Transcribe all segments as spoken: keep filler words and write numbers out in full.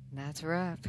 That's a wrap.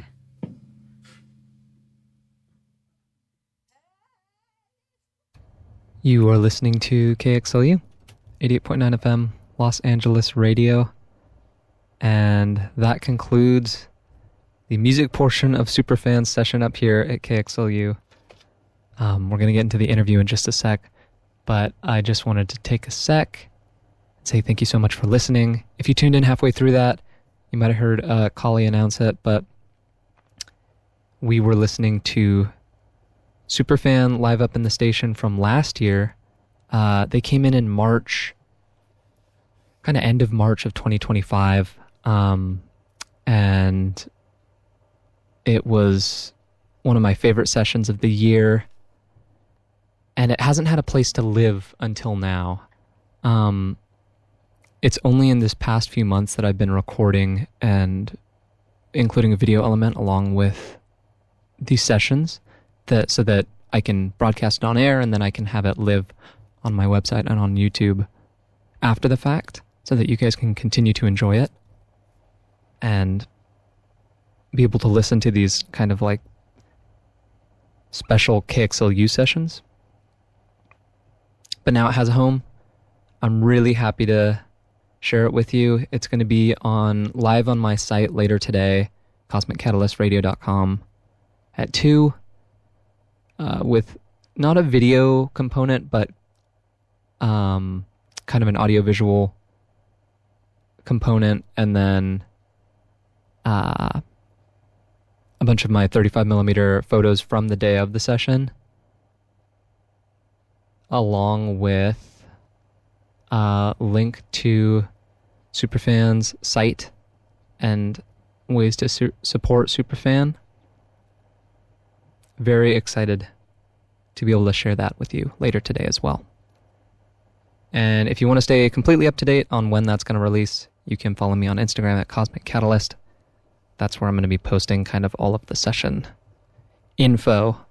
You are listening to K X L U, eighty-eight point nine F M, Los Angeles Radio. And that concludes the music portion of Superfan's session up here at K X L U. Um, we're going to get into the interview in just a sec, but I just wanted to take a sec and say thank you so much for listening. If you tuned in halfway through that, you might have heard uh, Kali announce it, but we were listening to Superfan live up in the station from last year. Uh, they came in in March, kind of end of March of twenty twenty-five, um, and it was one of my favorite sessions of the year, and it hasn't had a place to live until now. Um, it's only in this past few months that I've been recording and including a video element along with these sessions, that so that I can broadcast it on air and then I can have it live on my website and on YouTube after the fact so that you guys can continue to enjoy it and be able to listen to these kind of like special K X L U sessions. But now it has a home. I'm really happy to share it with you. It's going to be on live on my site later today, cosmic catalyst radio dot com at two, uh, with not a video component, but um, kind of an audiovisual component, and then uh, a bunch of my thirty-five millimeter photos from the day of the session, along with a link to Superfan's site and ways to su- support Superfan. Very excited to be able to share that with you later today as well. And if you want to stay completely up to date on when that's going to release, you can follow me on Instagram at Cosmic Catalyst. That's where I'm going to be posting kind of all of the session info.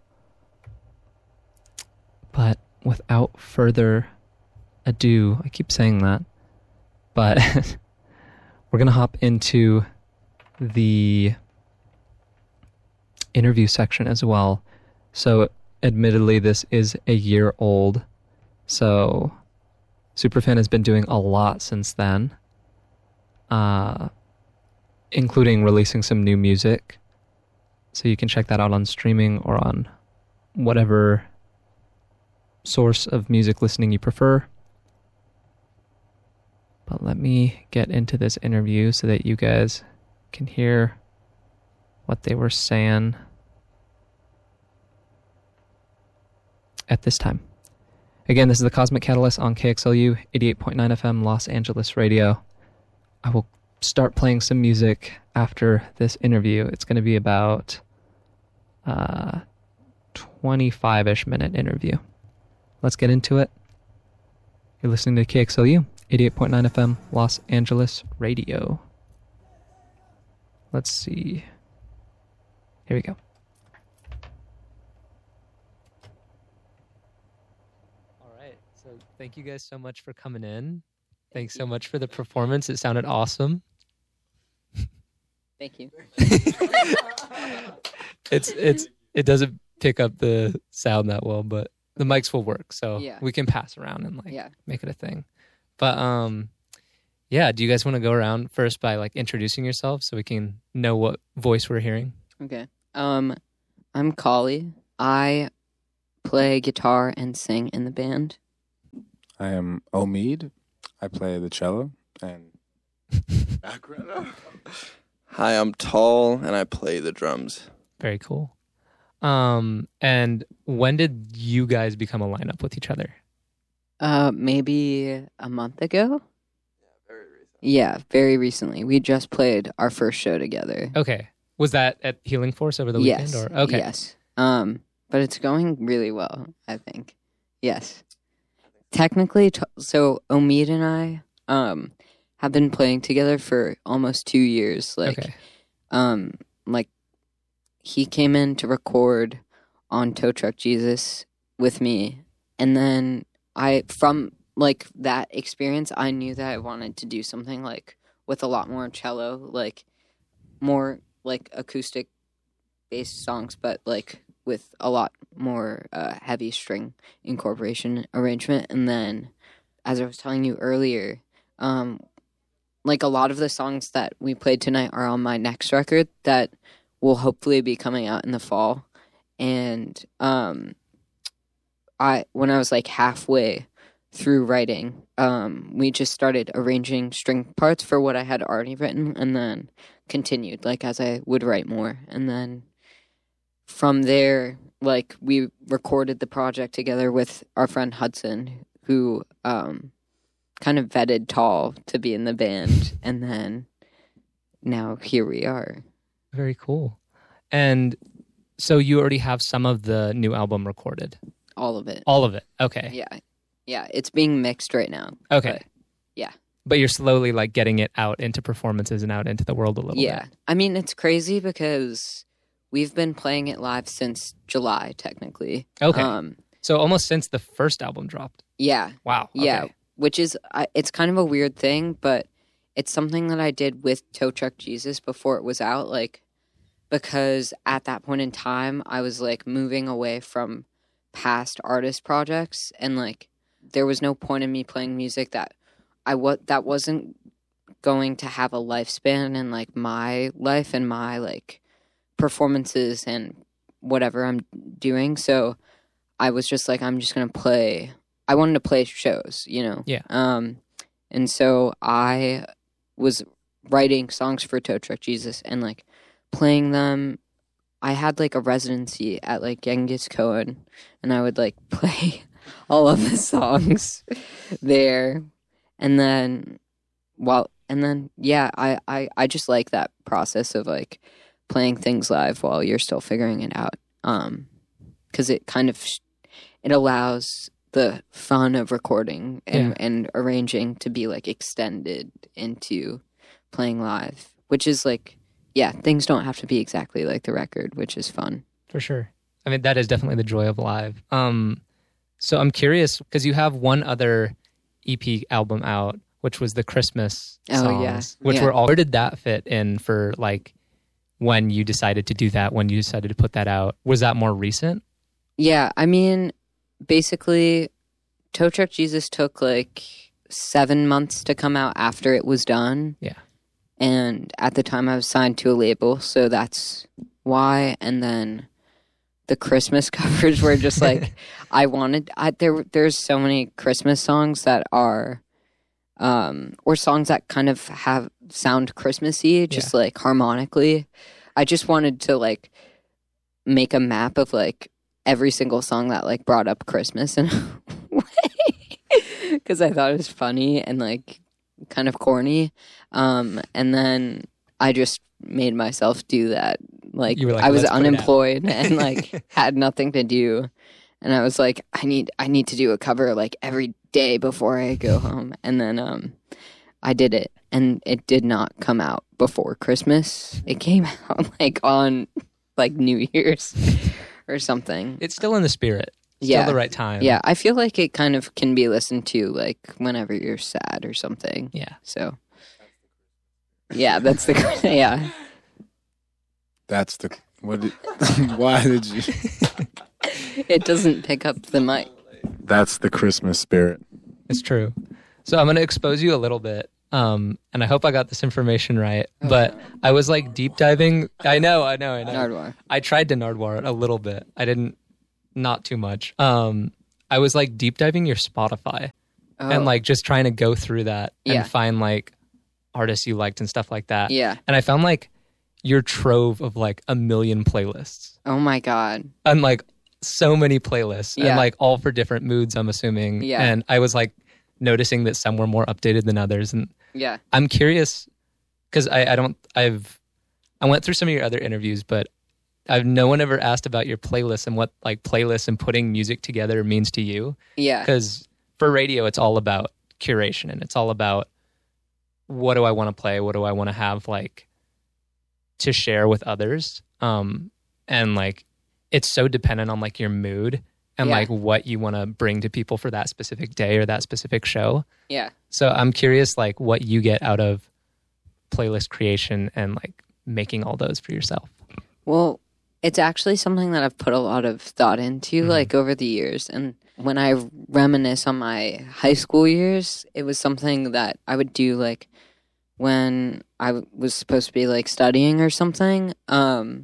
But without further ado, I keep saying that, but we're going to hop into the interview section as well. So admittedly, this is a year old, so Superfan has been doing a lot since then, uh, including releasing some new music. So you can check that out on streaming or on whatever source of music listening you prefer. But let me get into this interview so that you guys can hear what they were saying at this time. Again, this is the Cosmic Catalyst on K X L U, eighty-eight point nine F M, Los Angeles Radio. I will start playing some music after this interview. It's going to be about a twenty-five-ish minute interview. Let's get into it. You're listening to K X L U, eighty-eight point nine F M, Los Angeles Radio. Let's see. Here we go. All right. So thank you guys so much for coming in. Thanks so much for the performance. It sounded awesome. Thank you. it's it's it doesn't pick up the sound that well, but the mics will work, so yeah. we can pass around and like yeah. make it a thing. But um, yeah. Do you guys want to go around first by like introducing yourselves so we can know what voice we're hearing? Okay. Um, I'm Kali. I play guitar and sing in the band. I am Omid. I play the cello and background. Hi, I'm Tall, and I play the drums. Very cool. Um, and when did you guys become a lineup with each other? Uh, maybe a month ago. Yeah, very recently. Yeah, very recently. We just played our first show together. Okay. Was that at Healing Force over the yes. weekend? Or okay. Yes. Um, but it's going really well, I think. Yes. Technically, t- so Omid and I um have been playing together for almost two years. Like, okay. um, like he came in to record on Tow Truck Jesus with me, and then I, from like that experience, I knew that I wanted to do something like with a lot more cello, like more like acoustic based songs, but like with a lot more uh, heavy string incorporation arrangement. And then, as I was telling you earlier, um, like a lot of the songs that we played tonight are on my next record that will hopefully be coming out in the fall. And um, I, when I was like halfway through writing, um, we just started arranging string parts for what I had already written, and then continued like as I would write more. And then from there, like we recorded the project together with our friend Hudson, who um, kind of vetted Tall to be in the band, and then now here we are. Very cool. And so you already have some of the new album recorded? All of it. All of it. Okay. Yeah. Yeah. It's being mixed right now. Okay. But, yeah. But you're slowly like getting it out into performances and out into the world a little yeah. bit. I mean, it's crazy because we've been playing it live since July, technically. Okay. Um, so almost since the first album dropped. yeah. Wow. Yeah. Okay. Which is, I it's kind of a weird thing, but it's something that I did with Tow Truck Jesus before it was out. Like, because at that point in time, I was like moving away from past artist projects, and like there was no point in me playing music that I wa- that wasn't going to have a lifespan in like my life and my like performances and whatever I'm doing. So I was just like, I'm just gonna play. I wanted to play shows, you know. Yeah. Um, and so I was writing songs for Tow Truck Jesus and like playing them. I had like a residency at like Genghis Cohen, and I would like play all of the songs there. And then while and then yeah, I, I, I just like that process of like playing things live while you're still figuring it out. Um, because it kind of it allows the fun of recording and, Yeah. and arranging to be like extended into playing live, which is like, yeah, things don't have to be exactly like the record, which is fun. For sure. I mean, that is definitely the joy of live. Um, so I'm curious, because you have one other E P album out, which was the Christmas songs, Oh, yeah. which Yeah. were all, where did that fit in for like when you decided to do that, when you decided to put that out? Was that more recent? Yeah, I mean, basically, Tow Truck Jesus took like seven months to come out after it was done. Yeah. And at the time I was signed to a label, so that's why. And then the Christmas covers were just like, I wanted, I, there, there's so many Christmas songs that are, um, or songs that kind of have, sound Christmassy, just like harmonically. I just wanted to like make a map of like every single song that like brought up Christmas in a way, because I thought it was funny and like kind of corny. Um, and then I just made myself do that. Like, You were like, I was "Let's put it out." unemployed and like had nothing to do. And I was like, I need, I need to do a cover like every day before I go home. And then, um, I did it, and it did not come out before Christmas. It came out like on like New Year's or something. It's still in the spirit. Still Yeah. the right time. Yeah, I feel like it kind of can be listened to like whenever you're sad or something. Yeah. So, yeah, that's the yeah. That's the what? Did, why did you? It doesn't pick up the mic. That's the Christmas spirit. It's true. So I'm going to expose you a little bit. Um, and I hope I got this information right. But I was like deep diving. I know, I know, I know. Nardwuar. I tried to Nardwuar it a little bit. I didn't, not too much. Um, I was like deep diving your Spotify Oh, and like just trying to go through that and Yeah. find like artists you liked and stuff like that. yeah. And I found like your trove of like a million playlists Oh my god. and like so many playlists Yeah. and like all for different moods, I'm assuming. Yeah. And I was like noticing that some were more updated than others. And Yeah. I'm curious because I, I don't, I've, I went through some of your other interviews, but I've no one ever asked about your playlists and what like playlists and putting music together means to you. Yeah. Because for radio, it's all about curation and it's all about what do I want to play? What do I want to have like to share with others? Um, and like, it's so dependent on like your mood and Yeah. like what you want to bring to people for that specific day or that specific show. Yeah. So I'm curious like what you get out of playlist creation and like making all those for yourself? Well, it's actually something that I've put a lot of thought into, Mhm. like, over the years. And when I reminisce on my high school years, it was something that I would do, like, when I w- was supposed to be, like, studying or something. Um,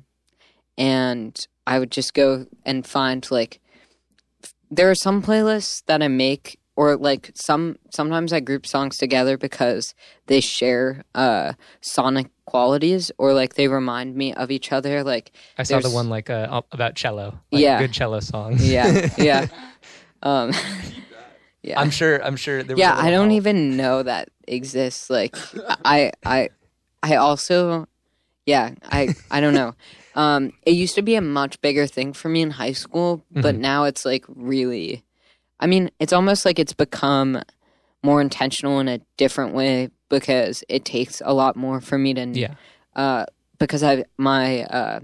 and I would just go and find, like, f- there are some playlists that I make, or, like, some sometimes I group songs together because they share uh, sonic qualities, or, like, they remind me of each other. Like, I saw the there's- one like uh, about cello, like Yeah. good cello songs. Yeah, yeah. Um, yeah. I'm sure. I'm sure. There was yeah, a little I don't help. even know that exists. Like, I, I, I also, yeah, I, I don't know. Um, it used to be a much bigger thing for me in high school, but Mhm. now it's like really, I mean, it's almost like it's become more intentional in a different way because it takes a lot more for me to, Yeah. uh, because I my uh,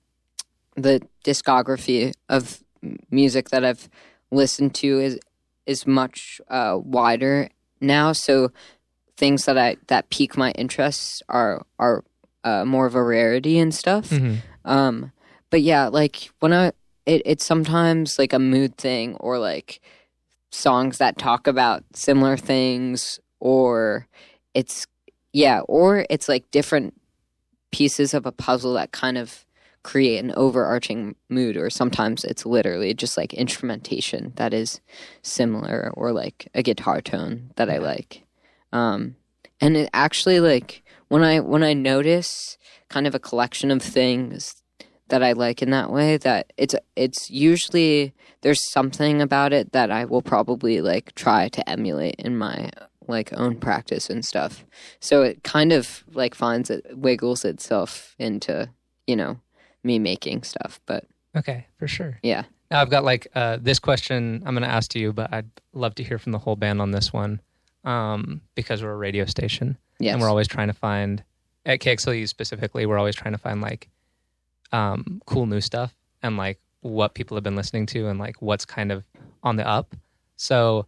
the discography of m- music that I've listened to is is much uh, wider now. So things that I that pique my interests are are uh, more of a rarity and stuff. Mhm. Um, but yeah, like when I it, it's sometimes like a mood thing, or like songs that talk about similar things, or it's yeah, or it's like different pieces of a puzzle that kind of create an overarching mood, or sometimes it's literally just like instrumentation that is similar, or like a guitar tone that I like. Um, and it actually, like, when I when I notice kind of a collection of things that I like in that way, that it's it's usually there's something about it that I will probably like try to emulate in my like own practice and stuff. So it kind of like finds it wiggles itself into, you know, me making stuff. But Okay, for sure. yeah. Now I've got like uh, this question I'm going to ask to you, but I'd love to hear from the whole band on this one, um, because we're a radio station. Yes. And we're always trying to find, at K X L U specifically, we're always trying to find like um, cool new stuff and like what people have been listening to and like what's kind of on the up. So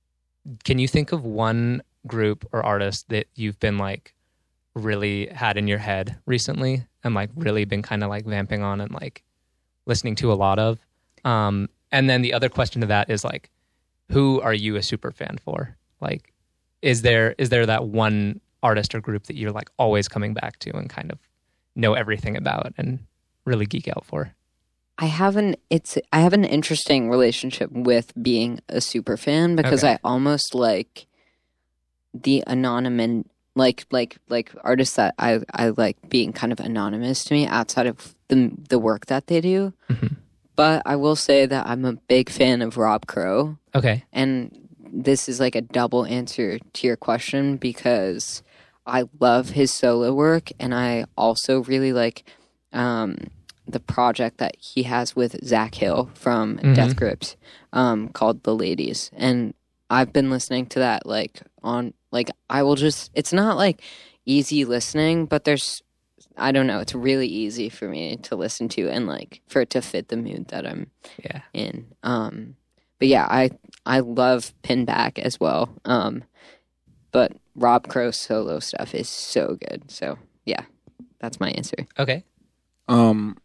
can you think of one group or artist that you've been like really had in your head recently and like really been kind of like vamping on and like listening to a lot of? Um, and then the other question to that is like, who are you a super fan for? Like, is there is there that one artist or group that you're like always coming back to and kind of know everything about and really geek out for? I have an it's I have an interesting relationship with being a super fan because Okay. I almost like the anonymous like like like artists that I I like being kind of anonymous to me outside of the the work that they do. Mhm. But I will say that I'm a big fan of Rob Crow, Okay. and this is like a double answer to your question because I love his solo work, and I also really like um, the project that he has with Zach Hill from Mhm. Death Grips, um, called The Ladies. And I've been listening to that like on like I will just it's not like easy listening, but there's I don't know, it's really easy for me to listen to and like for it to fit the mood that I'm Yeah. in. Um, but yeah, I I love Pinback as well. Um, but Rob Crow's solo stuff is so good. So yeah, that's my answer. Okay. Um,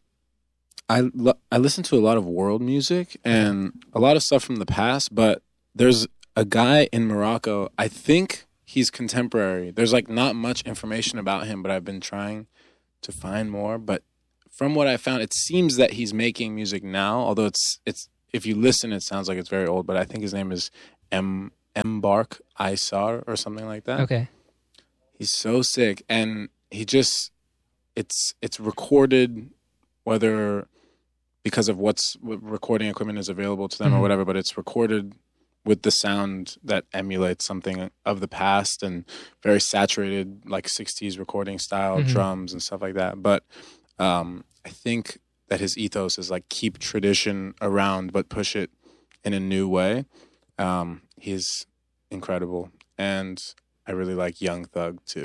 I lo- I listen to a lot of world music and a lot of stuff from the past, but there's a guy in Morocco. I think he's contemporary. There's like not much information about him, but I've been trying to find more. But from what I found, it seems that he's making music now. Although it's it's if you listen, it sounds like it's very old. But I think his name is M Mbark Isar or something like that. Okay. He's so sick, and he just it's it's recorded, whether because of what's what recording equipment is available to them Mhm. or whatever, but it's recorded with the sound that emulates something of the past and very saturated, like sixties recording style Mhm. drums and stuff like that. But um, I think that his ethos is like keep tradition around, but push it in a new way. Um, he's incredible, and I really like Young Thug too.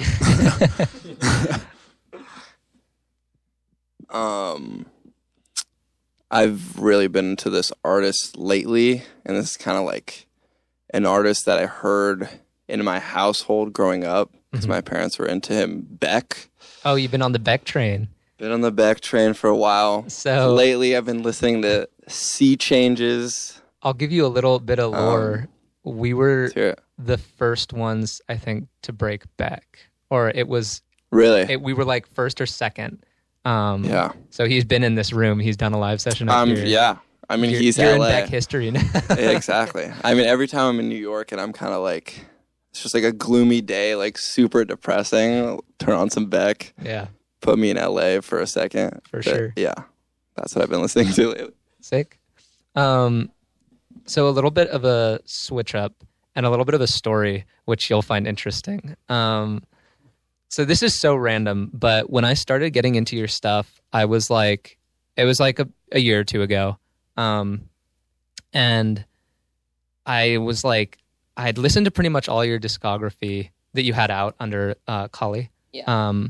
Um, I've really been into this artist lately, and this is kind of like an artist that I heard in my household growing up. because Mhm. my parents were into him. Beck. Oh, you've been on the Beck train. Been on the Beck train for a while. So Lately, I've been listening to Sea Changes. I'll give you a little bit of lore. Um, we were Let's hear it. the first ones, I think, to break Beck. Or it was, Really? it, we were like first or second. Um, Yeah. So he's been in this room. He's done a live session up Um, here. yeah. I mean, you're, he's you're L A. in Beck history now. Yeah, exactly. I mean, every time I'm in New York and I'm kind of like, it's just like a gloomy day, like super depressing. Turn on some Beck, Yeah, put me in L A for a second. for But, sure. Yeah, that's what I've been listening to lately. Sick. Um, so a little bit of a switch up and a little bit of a story, which you'll find interesting. Um, so this is so random, but when I started getting into your stuff, I was like, it was like a, a year or two ago. Um, and I was like, I had listened to pretty much all your discography that you had out under uh, Kali. Yeah. Um,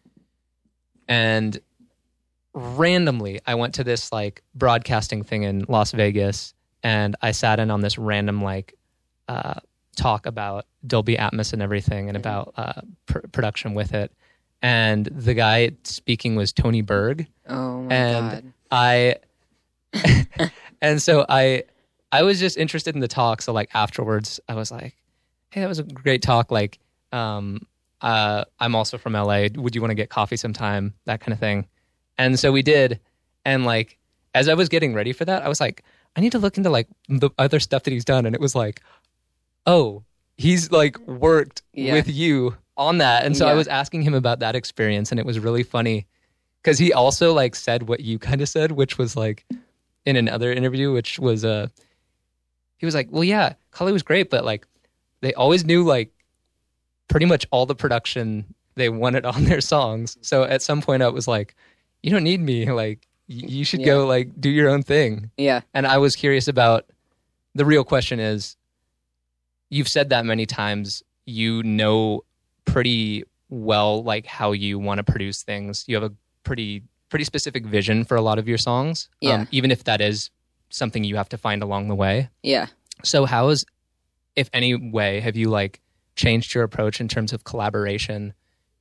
and randomly, I went to this like broadcasting thing in Las Vegas, and I sat in on this random like uh, talk about Dolby Atmos and everything, and about uh, pr- production with it. And the guy speaking was Tony Berg, Oh my and god. I, and so I, I was just interested in the talk. So like afterwards, I was like, "Hey, that was a great talk. Like, um, uh, I'm also from L A. Would you want to get coffee sometime? That kind of thing." And so we did. And like, as I was getting ready for that, I was like, I need to look into like the other stuff that he's done. And it was like, oh, he's like worked Yeah. with you on that. And so I Yeah. was asking him about that experience, and it was really funny because he also like said what you kind of said, which was like in another interview, which was uh, he was like, well, yeah, Kali was great, but like they always knew like pretty much all the production they wanted on their songs. So at some point I was like, you don't need me. Like y- you should Yeah. go like do your own thing. Yeah. And I was curious about, the real question is, you've said that many times, you know pretty well like how you want to produce things. You have a pretty pretty specific vision for a lot of your songs. Yeah. Even if that is something you have to find along the way. Yeah. So how is, if any way, have you like changed your approach in terms of collaboration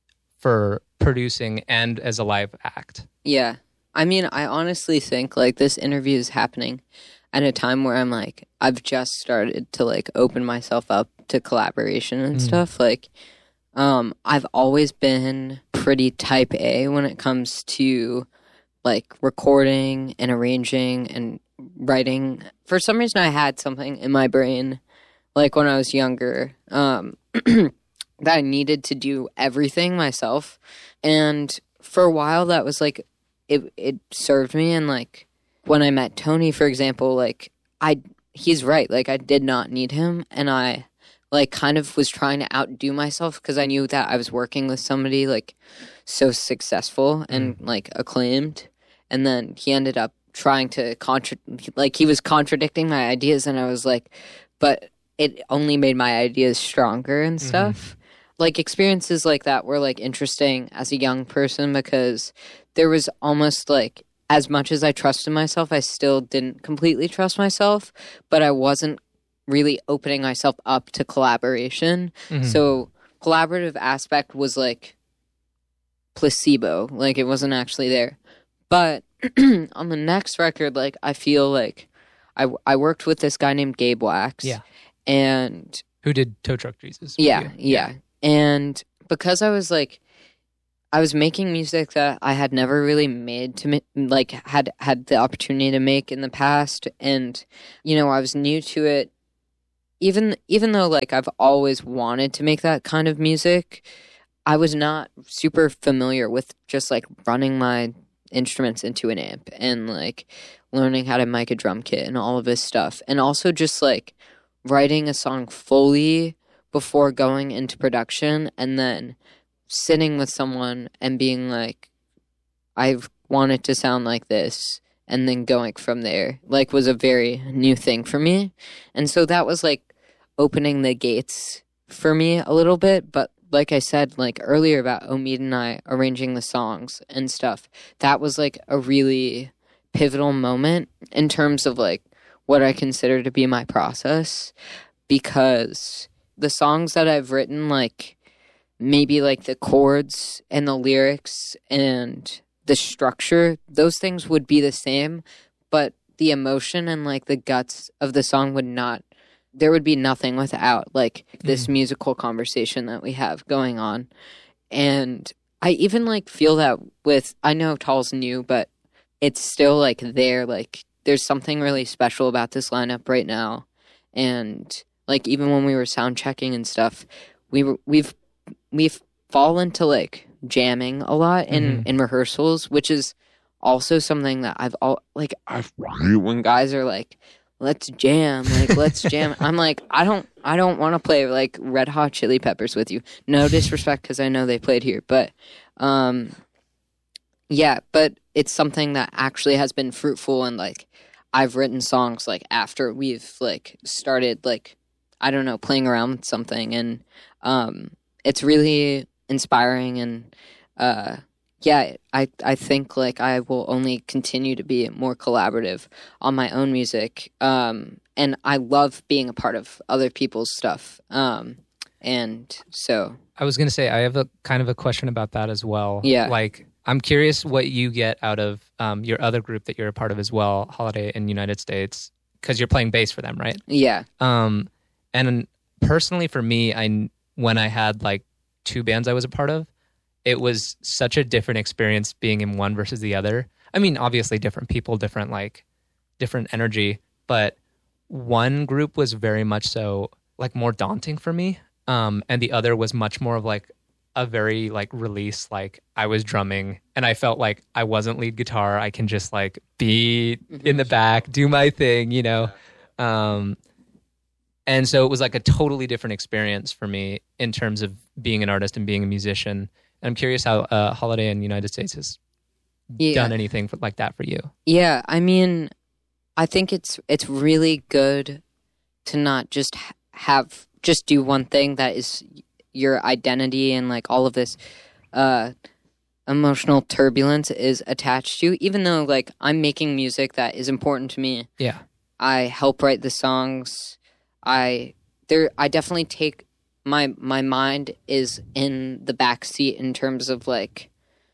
for producing and as a live act? Yeah. I mean, I honestly think like this interview is happening at a time where I'm like, I've just started to like open myself up to collaboration and Mm. stuff. Like, um, I've always been pretty type A when it comes to like recording and arranging and writing. For some reason, I had something in my brain, like when I was younger, um, that I needed to do everything myself. And for a while, that was like, it, it served me. And like when I met Tony, for example, like I, he's right. Like I did not need him. And I like kind of was trying to outdo myself because I knew that I was working with somebody like so successful and like acclaimed. And then he ended up trying to contra- like he was contradicting my ideas. And I was like, but it only made my ideas stronger and stuff. Like experiences like that were like interesting as a young person because there was almost like, as much as I trusted myself, I still didn't completely trust myself, but I wasn't really opening myself up to collaboration. Mhm. So collaborative aspect was like placebo, like it wasn't actually there. But on the next record, like I feel like I, I worked with this guy named Gabe Wax. Yeah. And Who did Tow Truck Jesus? with yeah, you? yeah. And because I was like, I was making music that I had never really made to ma- like had had the opportunity to make in the past, and you know I was new to it. Even even though like I've always wanted to make that kind of music, I was not super familiar with just like running my instruments into an amp and like learning how to mic a drum kit and all of this stuff, and also just like writing a song fully before going into production, and then sitting with someone and being like, I want it to sound like this, and then going from there, like, was a very new thing for me. And so that was like opening the gates for me a little bit. But like I said, like earlier about Omid and I arranging the songs and stuff, that was like a really pivotal moment in terms of like what I consider to be my process, because the songs that I've written, like, maybe like the chords and the lyrics and the structure, those things would be the same, but the emotion and like the guts of the song would not, there would be nothing without like this mm. musical conversation that we have going on. And I even like feel that with, I know Tall's new, but it's still like there, like there's something really special about this lineup right now. And like even when we were sound checking and stuff, we were, we've we've fallen to like jamming a lot in, mm-hmm. in rehearsals, which is also something that I've all like I've when guys are like, let's jam, like let's jam. I'm like, I don't I don't want to play like Red Hot Chili Peppers with you. No disrespect, because I know they played here, but um yeah, but it's something that actually has been fruitful, and like I've written songs like after we've like started like I don't know playing around with something, and um it's really inspiring, and uh yeah, I I think like I will only continue to be more collaborative on my own music, um and I love being a part of other people's stuff, um and so I was gonna say I have a kind of a question about that as well. Yeah, like I'm curious what you get out of um, your other group that you're a part of as well, Holiday in the United States, because you're playing bass for them, right? Yeah. Um, and personally for me, I when I had like two bands I was a part of, it was such a different experience being in one versus the other. I mean, obviously different people, different like different energy, but one group was very much so like more daunting for me, um, and the other was much more of like a very like release, like I was drumming and I felt like I wasn't lead guitar. I can just like be in the back, do my thing, you know? Um, and so it was like a totally different experience for me in terms of being an artist and being a musician. And I'm curious how uh, Holiday in the United States has yeah. done anything for, like that for you. Yeah. I mean, I think it's, it's really good to not just have, just do one thing that is your identity, and like all of this uh emotional turbulence is attached to, even though like I'm making music that is important to me. Yeah, I help write the songs. I there I definitely take my my mind is in the back seat in terms of like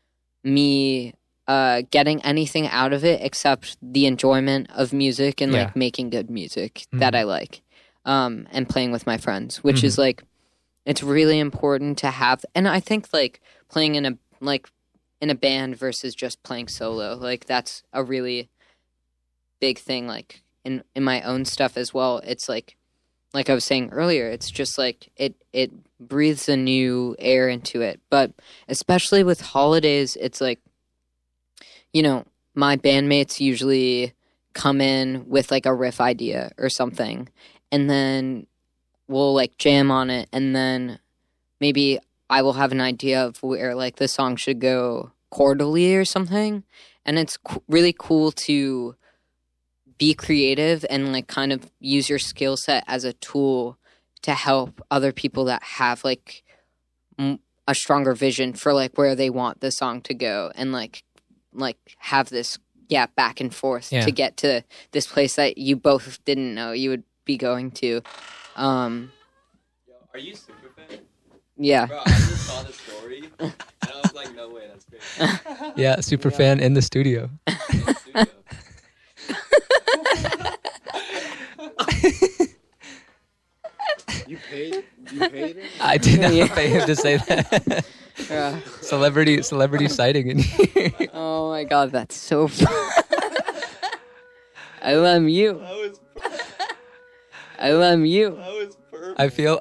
me uh getting anything out of it except the enjoyment of music and yeah. like making good music mm-hmm. that I like, um and playing with my friends, which mm-hmm. is like it's really important to have. And I think like playing in a like in a band versus just playing solo, like that's a really big thing. Like in, in my own stuff as well, it's like like I was saying earlier, it's just like it it breathes a new air into it. But especially with Holidays, it's like, you know, my bandmates usually come in with like a riff idea or something, and then we'll like jam on it, and then maybe I will have an idea of where like the song should go chordally or something. And it's co- really cool to be creative and like kind of use your skill set as a tool to help other people that have like m- a stronger vision for like where they want the song to go, and like like have this yeah back and forth yeah. to get to this place that you both didn't know you would be going to. Um, Yo, are you super fan? Yeah. Bro, I just saw the story, and I was like, no way, that's crazy. Yeah, super yeah. fan in the studio. In the studio. You paid? You paid him? I did not yeah. pay him to say that. Yeah. Celebrity, celebrity sighting in here. Oh my god, that's so fun. I love you. That was I love you. That was perfect. I feel